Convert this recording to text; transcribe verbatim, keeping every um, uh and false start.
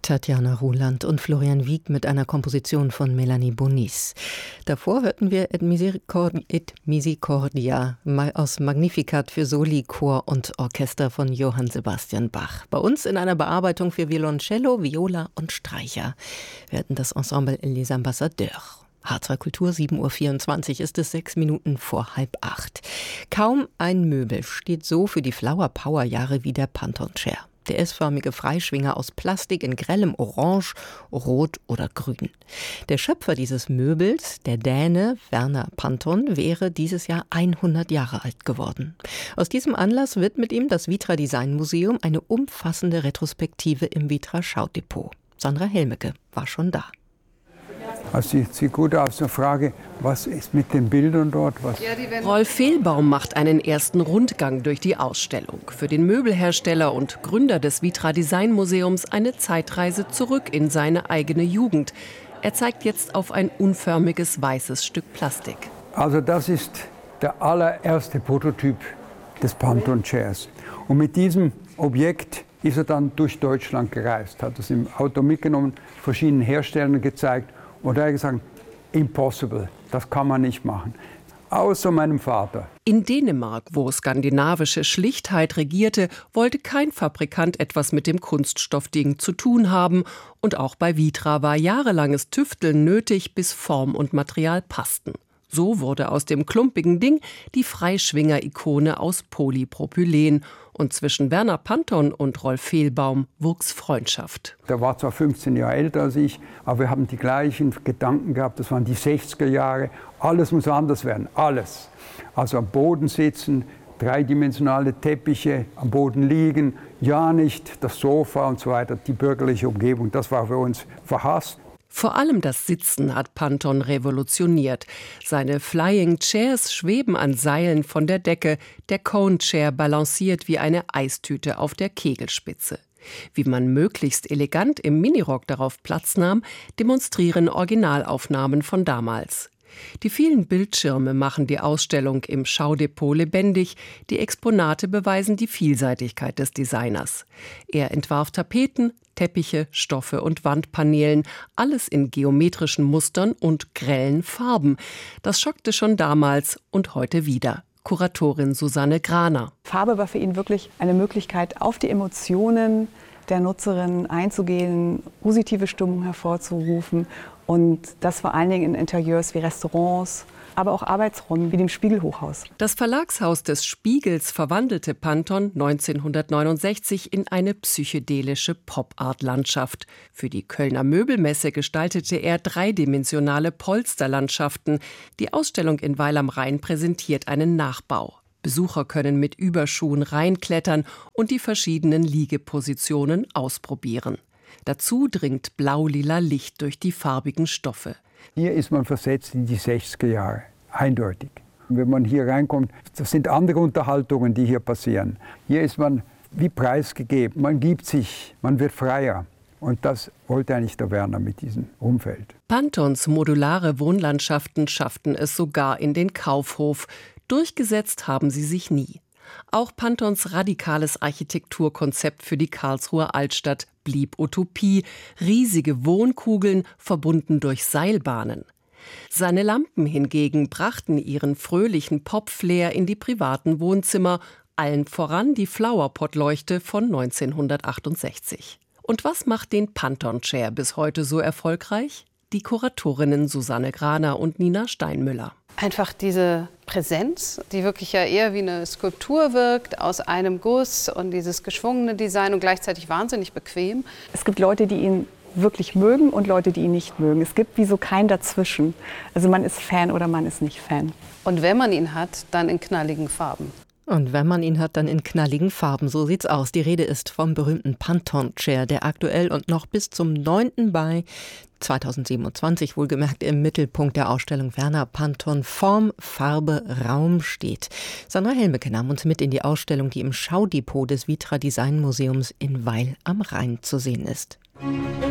Tatjana Ruland und Florian Wieck mit einer Komposition von Melanie Bonis. Davor hörten wir Et Misericordia, Et Misericordia aus Magnificat für Soli, Chor und Orchester von Johann Sebastian Bach. Bei uns in einer Bearbeitung für Violoncello, Viola und Streicher. Wir hatten das Ensemble Les Ambassadeurs. H zwei Kultur, sieben Uhr vierundzwanzig ist es, sechs Minuten vor halb acht. Kaum ein Möbel steht so für die Flower Power Jahre wie der Panton Chair. Der S-förmige Freischwinger aus Plastik in grellem Orange, Rot oder Grün. Der Schöpfer dieses Möbels, der Däne Werner Panton, wäre dieses Jahr hundert Jahre alt geworden. Aus diesem Anlass wird mit ihm das Vitra Design Museum eine umfassende Retrospektive im Vitra Schaudepot. Sandra Helmecke war schon da. Also sieht, sieht gut aus. Eine Frage, was ist mit den Bildern dort? Was? Rolf Fehlbaum macht einen ersten Rundgang durch die Ausstellung. Für den Möbelhersteller und Gründer des Vitra Design Museums eine Zeitreise zurück in seine eigene Jugend. Er zeigt jetzt auf ein unförmiges weißes Stück Plastik. Also das ist der allererste Prototyp des Panton Chairs. Und mit diesem Objekt ist er dann durch Deutschland gereist, hat es im Auto mitgenommen, verschiedenen Herstellern gezeigt. Und er hat gesagt, impossible, das kann man nicht machen. Außer meinem Vater. In Dänemark, wo skandinavische Schlichtheit regierte, wollte kein Fabrikant etwas mit dem Kunststoffding zu tun haben. Und auch bei Vitra war jahrelanges Tüfteln nötig, bis Form und Material passten. So wurde aus dem klumpigen Ding die Freischwinger-Ikone aus Polypropylen. Und zwischen Werner Panton und Rolf Fehlbaum wuchs Freundschaft. Der war zwar fünfzehn Jahre älter als ich, aber wir haben die gleichen Gedanken gehabt. Das waren die sechziger Jahre. Alles muss anders werden, alles. Also am Boden sitzen, dreidimensionale Teppiche, am Boden liegen, ja nicht das Sofa und so weiter, die bürgerliche Umgebung. Das war für uns verhasst. Vor allem das Sitzen hat Panton revolutioniert. Seine Flying Chairs schweben an Seilen von der Decke. Der Cone Chair balanciert wie eine Eistüte auf der Kegelspitze. Wie man möglichst elegant im Minirock darauf Platz nahm, demonstrieren Originalaufnahmen von damals. Die vielen Bildschirme machen die Ausstellung im Schaudepot lebendig. Die Exponate beweisen die Vielseitigkeit des Designers. Er entwarf Tapeten, Teppiche, Stoffe und Wandpaneelen, alles in geometrischen Mustern und grellen Farben. Das schockte schon damals und heute wieder. Kuratorin Susanne Graner. Farbe war für ihn wirklich eine Möglichkeit, auf die Emotionen der Nutzerin einzugehen, positive Stimmung hervorzurufen. Und das vor allen Dingen in Interieurs wie Restaurants, aber auch Arbeitsräumen wie dem Spiegelhochhaus. Das Verlagshaus des Spiegels verwandelte Panton neunzehnhundertneunundsechzig in eine psychedelische Pop-Art-Landschaft. Für die Kölner Möbelmesse gestaltete er dreidimensionale Polsterlandschaften. Die Ausstellung in Weil am Rhein präsentiert einen Nachbau. Besucher können mit Überschuhen reinklettern und die verschiedenen Liegepositionen ausprobieren. Dazu dringt blau-lila Licht durch die farbigen Stoffe. Hier ist man versetzt in die sechziger Jahre, eindeutig. Wenn man hier reinkommt, das sind andere Unterhaltungen, die hier passieren. Hier ist man wie preisgegeben, man gibt sich, man wird freier. Und das wollte eigentlich der Werner mit diesem Umfeld. Pantons modulare Wohnlandschaften schafften es sogar in den Kaufhof. Durchgesetzt haben sie sich nie. Auch Pantons radikales Architekturkonzept für die Karlsruher Altstadt blieb Utopie. Riesige Wohnkugeln, verbunden durch Seilbahnen. Seine Lampen hingegen brachten ihren fröhlichen Pop-Flair in die privaten Wohnzimmer, allen voran die Flowerpot-Leuchte von neunzehnhundertachtundsechzig. Und was macht den Panton Chair bis heute so erfolgreich? Die Kuratorinnen Susanne Graner und Nina Steinmüller. Einfach diese Präsenz, die wirklich ja eher wie eine Skulptur wirkt, aus einem Guss, und dieses geschwungene Design und gleichzeitig wahnsinnig bequem. Es gibt Leute, die ihn wirklich mögen und Leute, die ihn nicht mögen. Es gibt wie so kein Dazwischen. Also man ist Fan oder man ist nicht Fan. Und wenn man ihn hat, dann in knalligen Farben. Und wenn man ihn hat, dann in knalligen Farben. So sieht's aus. Die Rede ist vom berühmten Panton Chair, der aktuell und noch bis zum neunten Mai zweitausendsiebenundzwanzig wohlgemerkt im Mittelpunkt der Ausstellung Werner Panton Form, Farbe, Raum steht. Sandra Helmecke nahm uns mit in die Ausstellung, die im Schaudepot des Vitra Design Museums in Weil am Rhein zu sehen ist.